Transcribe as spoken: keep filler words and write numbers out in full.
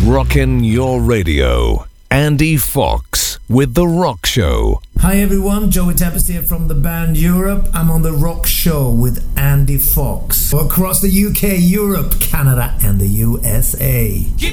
Rockin' your radio. Andy Fox with The Rock Show. Hi everyone, Joey Tempest here from the band Europe. I'm on The Rock Show with Andy Fox. Across the U K, Europe, Canada and the U S A.